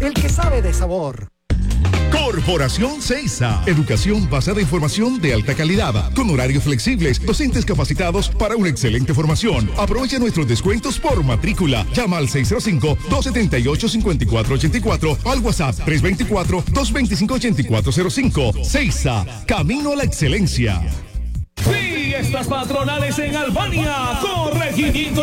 el que sabe de sabor. Corporación Seiza. Educación basada en formación de alta calidad, con horarios flexibles, docentes capacitados para una excelente formación. Aprovecha nuestros descuentos por matrícula. Llama al 605-278-5484 o al WhatsApp 324-225-8405. Seiza, camino a la excelencia. Fiestas patronales en Albania. Corregimiento